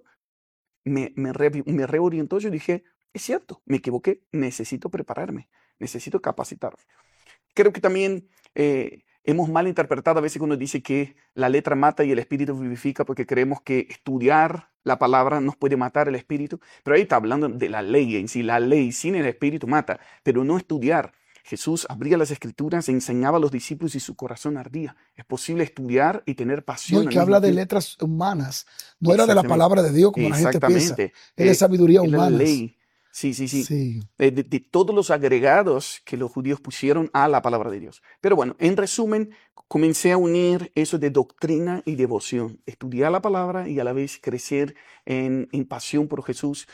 me, me, re- me reorientó, yo dije, es cierto, me equivoqué, necesito prepararme, necesito capacitarme. Creo que también eh, hemos mal interpretado a veces cuando dice que la letra mata y el espíritu vivifica, porque creemos que estudiar la palabra nos puede matar el espíritu, pero ahí está hablando de la ley en sí, la ley sin el espíritu mata, pero no estudiar. Jesús abría las escrituras, enseñaba a los discípulos y su corazón ardía. Es posible estudiar y tener No, pasión y al que habla mismo de tiempo. letras humanas. No era de la Exactamente. palabra de Dios como la gente piensa. Exactamente. Es de Eh, sabiduría es la humana. ley. Sí, sí, sí. Sí. Eh, de, de todos los agregados que los judíos pusieron a la palabra de Dios. Pero bueno, en resumen, comencé a unir eso de doctrina y devoción. Estudiar la palabra y a la vez crecer en, en pasión por Jesús.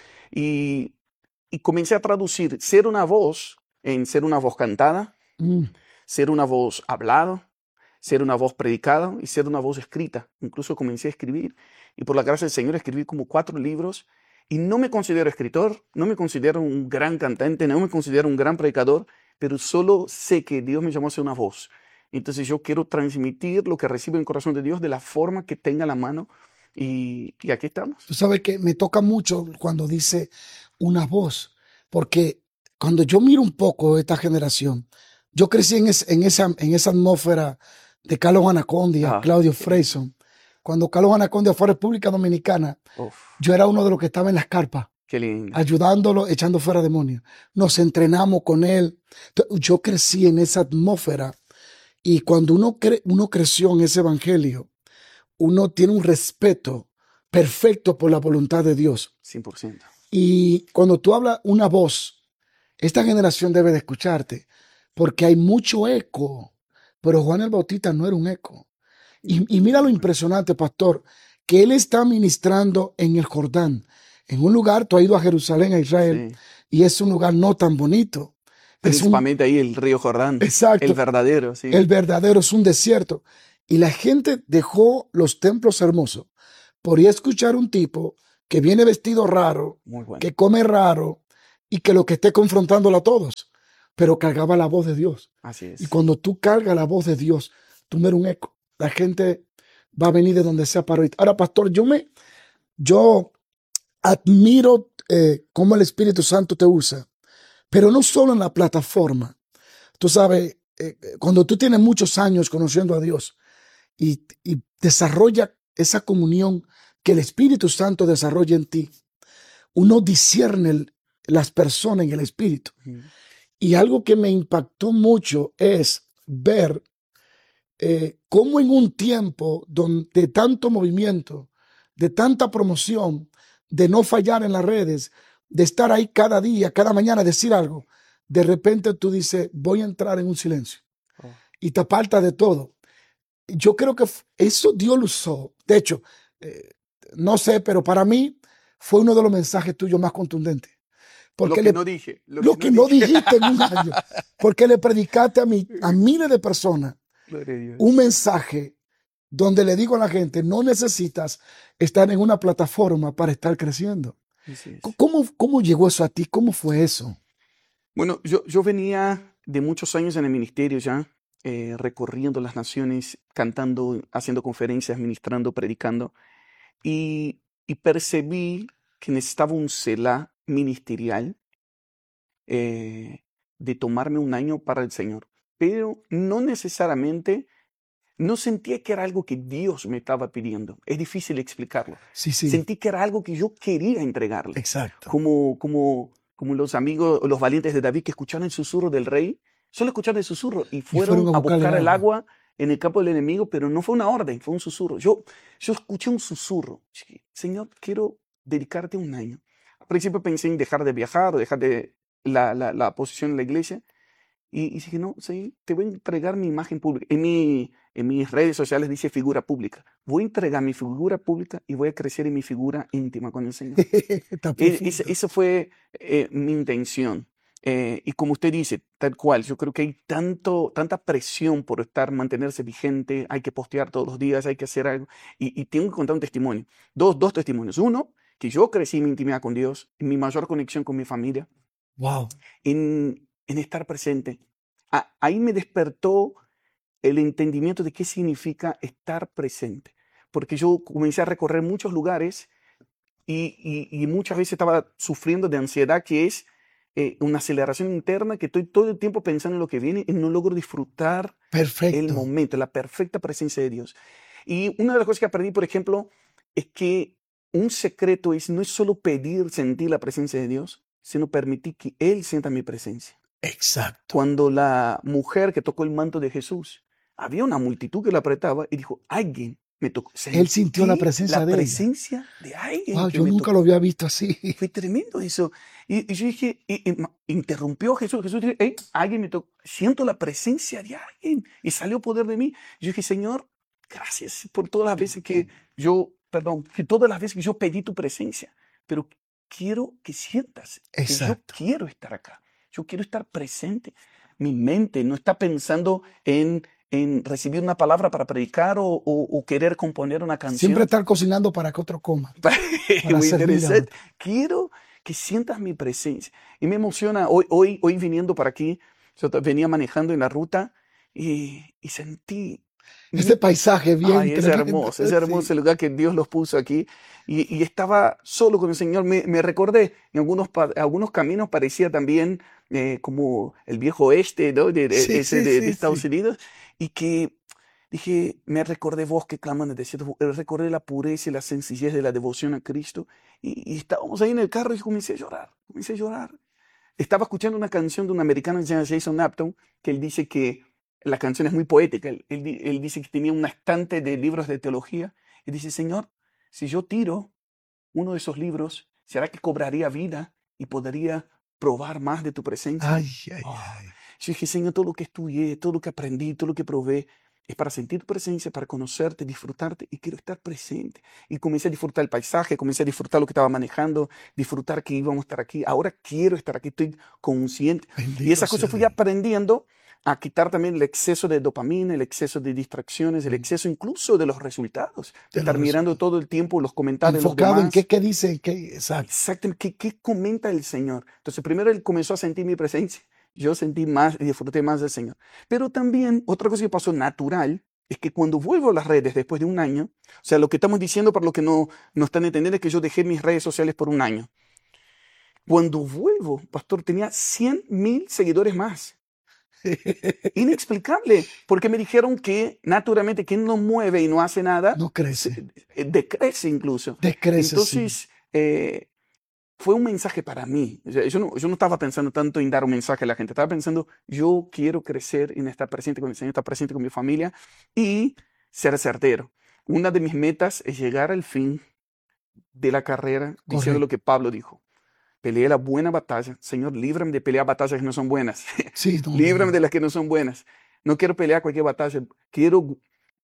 Y, y comencé a traducir ser una voz en ser una voz cantada, Mm. ser una voz hablada, ser una voz predicada y ser una voz escrita. Incluso comencé a escribir y por la gracia del Señor escribí como cuatro libros y no me considero escritor, no me considero un gran cantante, no me considero un gran predicador, pero solo sé que Dios me llamó a ser una voz. Entonces yo quiero transmitir lo que recibo en el corazón de Dios de la forma que tenga la mano y, y aquí estamos. Tú sabes que me toca mucho cuando dice una voz, porque cuando yo miro un poco esta generación, yo crecí en, es- en, esa, en esa atmósfera de Carlos Anacondia, Ah, Claudio qué lindo. Freyson. Cuando Carlos Anacondia fue a República Dominicana, Uf, yo era uno de los que estaba en las carpas, qué lindo. ayudándolo, echando fuera demonios. Nos entrenamos con él. Entonces, yo crecí en esa atmósfera y cuando uno, cre- uno creció en ese evangelio, uno tiene un respeto perfecto por la voluntad de Dios. cien por ciento. Y cuando tú hablas una voz, esta generación debe de escucharte, porque hay mucho eco, pero Juan el Bautista no era un eco. Y, y mira lo impresionante, pastor, que él está ministrando en el Jordán, en un lugar, tú has ido a Jerusalén, a Israel, Sí. y es un lugar no tan bonito. Es un, Principalmente ahí el río Jordán. exacto, El verdadero, sí. el verdadero es un desierto. Y la gente dejó los templos hermosos por ir a escuchar un tipo que viene vestido raro, Muy bueno. que come raro y que lo que esté confrontándolo a todos, pero cargaba la voz de Dios. Así Y es. cuando tú cargas la voz de Dios, tú no eres un eco. La gente va a venir de donde sea para oír. Ahora, pastor, yo me, yo admiro eh, cómo el Espíritu Santo te usa, pero no solo en la plataforma. Tú sabes, eh, cuando tú tienes muchos años conociendo a Dios y, y desarrolla esa comunión que el Espíritu Santo desarrolla en ti, uno discierne el- las personas en el Espíritu. Ujú. Y algo que me impactó mucho es ver eh, cómo en un tiempo donde, de tanto movimiento, de tanta promoción, de no fallar en las redes, de estar ahí cada día, cada mañana, decir algo, de repente tú dices, voy a entrar en un silencio Oh, y te aparta de todo. Yo creo que f- eso Dios lo usó. De hecho, eh, no sé, pero para mí fue uno de los mensajes tuyos más contundentes. Lo Porque que le, no dije. Lo lo que que no no dije. dijiste en un año, porque le predicaste a, mi, a miles de personas Gloria a Dios. un mensaje donde le digo a la gente, no necesitas estar en una plataforma para estar creciendo. Así es. C- ¿Cómo, cómo llegó eso a ti? ¿Cómo fue eso? Bueno, yo, yo venía de muchos años en el ministerio ya, eh, recorriendo las naciones, cantando, haciendo conferencias, ministrando, predicando, y, y percibí que necesitaba un Selah ministerial, eh, de tomarme un año para el Señor, pero no necesariamente, no sentía que era algo que Dios me estaba pidiendo. Es difícil explicarlo. Sí, sí, Sentí que era algo que yo quería entregarle. exacto. Como, como, como los amigos, los valientes de David que escucharon el susurro del rey, solo escucharon el susurro y Y fueron fueron a a buscarle buscar el agua. agua en el campo del enemigo, pero no fue una orden, fue un susurro. Yo, yo escuché un susurro. Dije, Señor, quiero dedicarte un año. Al principio pensé en dejar de viajar o dejar de la, la, la posición en la iglesia. Y, y dije, no, sí, te voy a entregar mi imagen pública. En, mi, en mis redes sociales dice figura pública. Voy a entregar mi figura pública y voy a crecer en mi figura íntima con el Señor. Está E- profundo. esa, esa fue eh, mi intención. Eh, y como usted dice, tal cual, yo creo que hay tanto, tanta presión por estar, mantenerse vigente, hay que postear todos los días, hay que hacer algo. Y, y tengo que contar un testimonio, dos, dos testimonios. Uno, que yo crecí en mi intimidad con Dios, en mi mayor conexión con mi familia, Wow. en, en estar presente. A- ahí me despertó el entendimiento de qué significa estar presente. Porque yo comencé a recorrer muchos lugares y, y- y muchas veces estaba sufriendo de ansiedad, que es eh, una aceleración interna, que estoy todo el tiempo pensando en lo que viene y no logro disfrutar el Perfecto. momento, la perfecta presencia de Dios. Y una de las cosas que aprendí, por ejemplo, es que un secreto es no es solo pedir sentir la presencia de Dios, sino permitir que Él sienta mi presencia. Exacto. Cuando la mujer que tocó el manto de Jesús, había una multitud que la apretaba y dijo, alguien me tocó. Él sintió la Sentí presencia la de ella. presencia de alguien Wow, que yo me nunca tocó. lo había visto así. Fue tremendo eso. Y, y yo dije, y- y ma- interrumpió a Jesús. Jesús dijo, "Ey, alguien me tocó. Siento la presencia de alguien. Y salió poder de mí. Yo dije, Señor, gracias por todas las veces que yo, perdón, que todas las veces que yo pedí tu presencia. Pero quiero que sientas que yo Exacto. quiero estar acá. Yo quiero estar presente. Mi mente no está pensando en, en recibir una palabra para predicar o, o- o querer componer una canción. Siempre estar cocinando para que otro coma. Para Muy servir a interesante. otro. Quiero que sientas mi presencia. Y me emociona hoy, hoy, hoy viniendo para aquí. Yo ta- venía manejando en la ruta y, y sentí. Ese mi- paisaje bien Ay, es tremendo. hermoso, es Sí. hermoso el lugar que Dios los puso aquí. Y, y estaba solo con el Señor. Me, me recordé, en algunos, pa- algunos caminos parecía también eh, como el viejo oeste, ¿no? De, de- Sí, ese sí, de, de sí, Estados sí. Unidos. Y que dije, me recordé vos que claman en el desierto, eh, recordé la pureza y la sencillez de la devoción a Cristo. Y, y estábamos ahí en el carro y comencé a llorar, comencé a llorar. Estaba escuchando una canción de un americano que se llama Jason Napton, que él dice que la canción es muy poética. Él, él di- él dice que tenía una estante de libros de teología Y dice, Señor, si yo tiro uno de esos libros, ¿será que cobraría vida y podría probar más de tu presencia? Ay, ay, Oh. ay. Yo dije, Señor, todo lo que estudié, todo lo que aprendí, todo lo que probé, es para sentir tu presencia, para conocerte, disfrutarte, y quiero estar presente. Y comencé a disfrutar el paisaje, comencé a disfrutar lo que estaba manejando, disfrutar que íbamos a estar aquí. Ahora quiero estar aquí, estoy consciente. Bendito Y esas sea cosas fui Dios. aprendiendo a quitar también el exceso de dopamina, el exceso de distracciones, el exceso incluso de los resultados. De De estar los mirando todo el tiempo los comentarios de los Enfocado en demás. qué, qué dice, qué, exacto. Exactamente, ¿qué, qué comenta el Señor? Entonces, primero él comenzó a sentir mi presencia. Yo sentí más y disfruté más del Señor. Pero también, otra cosa que pasó natural, es que cuando vuelvo a las redes después de un año, o sea, lo que estamos diciendo para los que no, no están entendiendo es que yo dejé mis redes sociales por un año. Cuando vuelvo, pastor, tenía cien mil seguidores más. Inexplicable, porque me dijeron que naturalmente quien no mueve y no hace nada, No crece, se- eh, decrece incluso. descrece, sí. Entonces, eh, fue un mensaje para mí. O sea, yo, no, yo no estaba pensando tanto en dar un mensaje a la gente, estaba pensando, yo quiero crecer en estar presente con el Señor, estar presente con mi familia y ser certero. Una de mis metas es llegar al fin de la carrera diciendo Correcto. lo que Pablo dijo. Peleé la buena batalla. Señor, líbrame de pelear batallas que no son buenas. Sí, no, no, Líbrame no. de las que no son buenas. No quiero pelear cualquier batalla. Quiero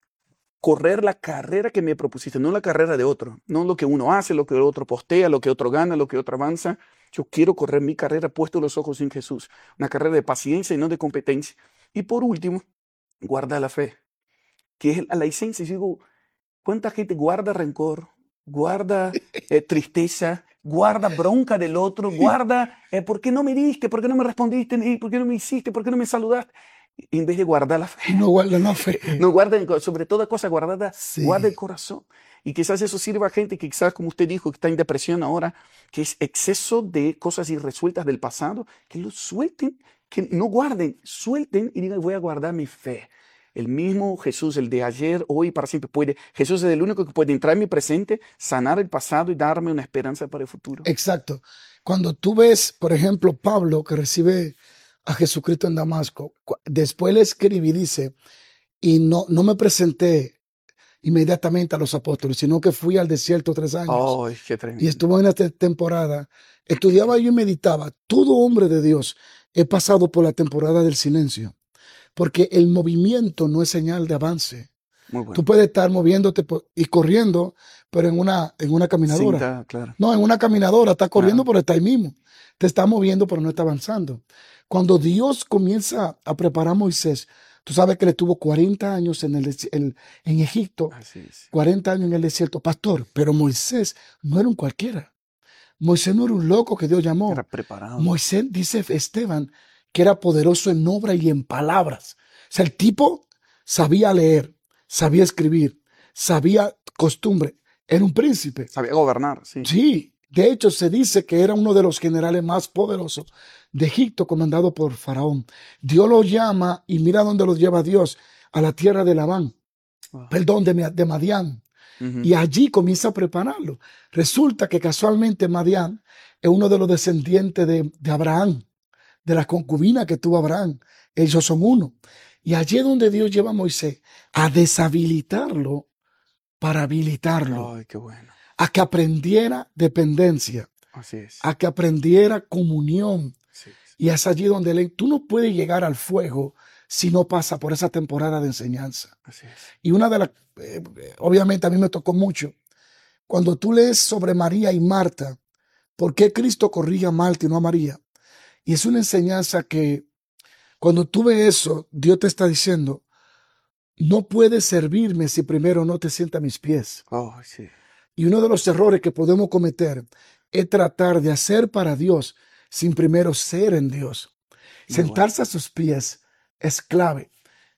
correr la carrera que me propusiste, no la carrera de otro, no lo que uno hace, lo que otro postea, lo que otro gana, lo que otro avanza. Yo quiero correr mi carrera puesto los ojos en Jesús, una carrera de paciencia y no de competencia. Y por último, guarda la fe, que es la esencia. Yo digo, ¿cuánta gente guarda rencor, guarda eh, tristeza, guarda bronca del otro, guarda eh, ¿por qué no me diste? ¿Por qué no me respondiste? ¿Y ¿Por qué no me hiciste? ¿Por qué no me saludaste? En vez de guardar la fe. Y no guarda la fe. No guarden, sobre toda cosa guardada, Sí. guarda el corazón. Y quizás eso sirva a gente que quizás, como usted dijo, que está en depresión ahora, que es exceso de cosas irresueltas del pasado, que lo suelten, que no guarden, suelten y digan, voy a guardar mi fe. El mismo Jesús, el de ayer, hoy y para siempre puede. Jesús es el único que puede entrar en mi presente, sanar el pasado y darme una esperanza para el futuro. Exacto. Cuando tú ves, por ejemplo, Pablo que recibe a Jesucristo en Damasco, cu- después le escribe y dice, y no, no me presenté inmediatamente a los apóstoles, sino que fui al desierto tres años. ¡Ay, qué tremendo! Y estuvo en esta temporada, estudiaba yo y meditaba. Todo hombre de Dios he pasado por la temporada del silencio, porque el movimiento no es señal de avance. Muy bueno. Tú puedes estar moviéndote por- y corriendo, pero en una, en una caminadora. Cinta, claro. No, en una caminadora, está corriendo, Claro. pero está ahí mismo. Te está moviendo, pero no está avanzando. Cuando Dios comienza a preparar a Moisés, tú sabes que le tuvo cuarenta años en, el, desi- en, en Egipto, Así es. cuarenta años en el desierto, pastor, pero Moisés no era un cualquiera. Moisés no era un loco que Dios llamó. Era preparado. Moisés, dice Esteban, que era poderoso en obra y en palabras. O sea, el tipo sabía leer, sabía escribir, sabía costumbre. Era un príncipe. Sabía gobernar, sí. Sí, de hecho se dice que era uno de los generales más poderosos de Egipto, comandado por Faraón. Dios lo llama y mira dónde los lleva Dios, a la tierra de Labán, Wow. perdón, de, de Madián. Ujú. Y allí comienza a prepararlo. Resulta que casualmente Madián es uno de los descendientes de, de Abraham, de la concubina que tuvo Abraham. Ellos son uno. Y allí es donde Dios lleva a Moisés a deshabilitarlo para habilitarlo, Ay, qué bueno. a que aprendiera dependencia, Así es. a que aprendiera comunión. Así es. Y es allí donde le- tú no puedes llegar al fuego si no pasa por esa temporada de enseñanza. Así es. Y una de las, eh, obviamente a mí me tocó mucho, cuando tú lees sobre María y Marta, ¿por qué Cristo corrige a Marta y no a María? Y es una enseñanza que cuando tú ves eso, Dios te está diciendo, no puedes servirme si primero no te sientas a mis pies. Oh, sí. Y uno de los errores que podemos cometer es tratar de hacer para Dios sin primero ser en Dios. Muy Sentarse a sus pies es clave.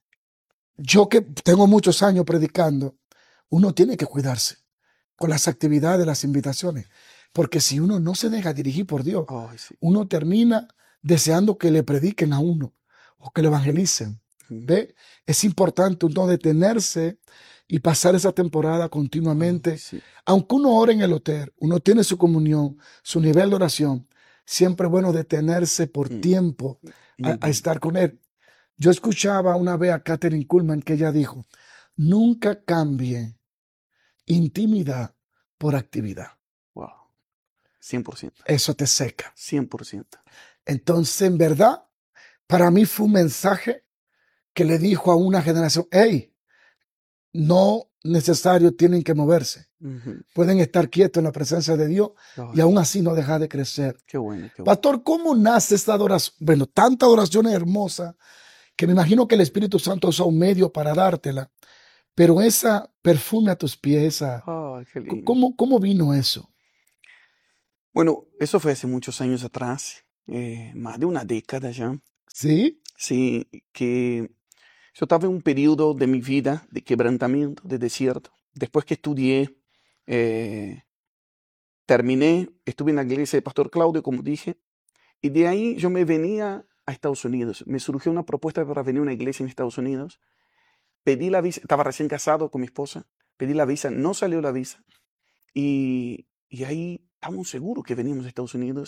Yo que tengo muchos años predicando, uno tiene que cuidarse con las actividades, las invitaciones, porque si uno no se deja dirigir por Dios, Oh, sí. uno termina deseando que le prediquen a uno o que le evangelicen. Ujú. ¿Ve? Es importante uno detenerse y pasar esa temporada continuamente. Oh, sí. Aunque uno ore en el hotel, uno tiene su comunión, su nivel de oración, siempre es bueno detenerse por Mm. tiempo Muy a, a bueno. estar con él. Yo escuchaba una vez a Catherine Kuhlman que ella dijo, nunca cambie intimidad por actividad. Wow. cien por ciento. Eso te seca. cien por ciento. Entonces, en verdad, para mí fue un mensaje que le dijo a una generación, hey, no necesario tienen que moverse. Ujú. Pueden estar quietos en la presencia de Dios Ay, y aún así no dejar de crecer. qué bueno, qué bueno. Pastor, ¿cómo nace esta adoración? Bueno, tanta adoración hermosa que me imagino que el Espíritu Santo usa un medio para dártela, pero esa perfume a tus pies, esa- Ay, qué lindo. ¿cómo, cómo vino eso? Bueno, eso fue hace muchos años atrás, eh, más de una década ya. ¿Sí? Sí, que yo estaba en un periodo de mi vida de quebrantamiento, de desierto. Después que estudié, eh, terminé, estuve en la iglesia de Pastor Claudio, como dije, y de ahí yo me venía a Estados Unidos. Me surgió una propuesta para venir a una iglesia en Estados Unidos. Pedí la visa, estaba recién casado con mi esposa, pedí la visa, no salió la visa. Y, y ahí estábamos seguros que veníamos a Estados Unidos